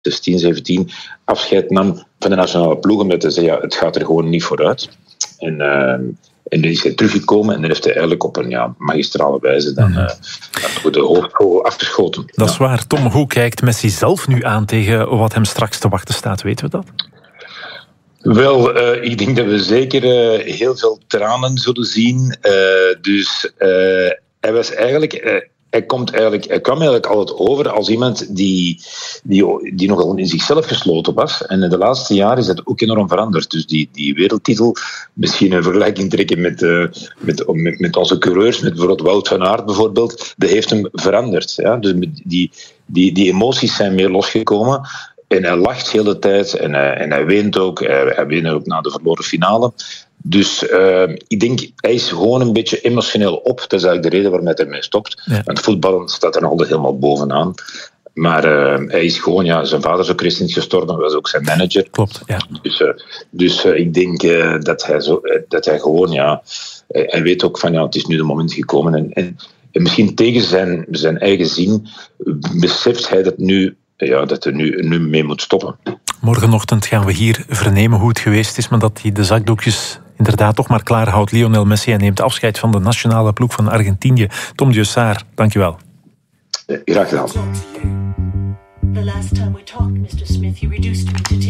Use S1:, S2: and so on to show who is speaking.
S1: 16, 17 afscheid nam van de nationale ploeg, omdat hij zei, ja, het gaat er gewoon niet vooruit. En dan is hij teruggekomen en dan heeft hij eigenlijk op een magistrale wijze dan de hoofdgoal afgeschoten.
S2: Dat is waar. Tom, hoe kijkt Messi zelf nu aan tegen wat hem straks te wachten staat? Weten we dat?
S1: Wel, ik denk dat we zeker heel veel tranen zullen zien. Hij was eigenlijk... Hij kwam eigenlijk altijd over als iemand die nogal in zichzelf gesloten was. En in de laatste jaren is dat ook enorm veranderd. Dus die wereldtitel, misschien een vergelijking trekken met onze coureurs, met bijvoorbeeld Wout van Aert bijvoorbeeld, dat heeft hem veranderd. Ja? Dus die emoties zijn meer losgekomen. En hij lacht de hele tijd en hij weent ook. Hij weent ook na de verloren finale. Dus ik denk, hij is gewoon een beetje emotioneel op. Dat is eigenlijk de reden waarom hij ermee stopt. Ja. Want voetballen staat er nog altijd helemaal bovenaan. Maar hij is gewoon, zijn vader is ook recent gestorven, was ook zijn manager.
S2: Klopt, ja.
S1: Dus ik denk dat hij gewoon, hij weet ook van, het is nu de moment gekomen. En misschien tegen zijn eigen zin beseft hij dat hij nu mee moet stoppen.
S2: Morgenochtend gaan we hier vernemen hoe het geweest is, maar dat hij de zakdoekjes inderdaad toch maar klaar houdt. Lionel Messi, en neemt afscheid van de nationale ploeg van Argentinië. Tom Diossard, dankjewel.
S1: Graag gedaan.